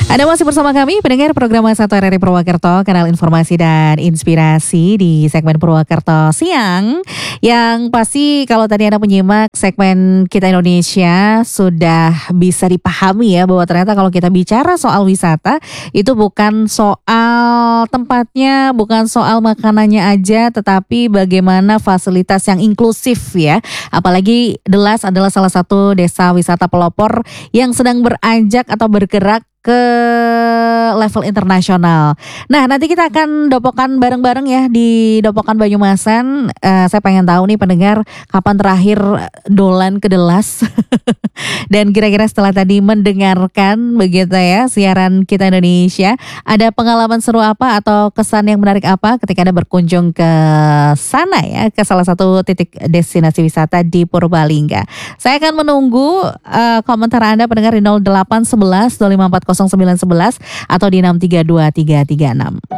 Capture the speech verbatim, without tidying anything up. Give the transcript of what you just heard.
Anda masih bersama kami, pendengar program satu R R I Purwakarta, kanal informasi dan inspirasi di segmen Purwakarta Siang. Yang pasti kalau tadi Anda menyimak segmen Kita Indonesia sudah bisa dipahami ya bahwa ternyata kalau kita bicara soal wisata itu bukan soal tempatnya, bukan soal makanannya aja, tetapi bagaimana fasilitas yang inklusif ya. Apalagi Delas adalah salah satu desa wisata pelopor yang sedang beranjak atau bergerak ke level internasional. Nah, nanti kita akan dopokan bareng-bareng ya di Dopokan Banyumasan. Uh, saya pengen tahu nih pendengar kapan terakhir dolan ke Delas. Dan kira-kira setelah tadi mendengarkan begitu ya siaran Kita Indonesia, ada pengalaman seru apa atau kesan yang menarik apa ketika Anda berkunjung ke sana ya, ke salah satu titik destinasi wisata di Purbalingga. Saya akan menunggu uh, komentar Anda pendengar di nol delapan satu satu dua lima empat nol sembilan satu satu atau di enam tiga dua tiga tiga enam.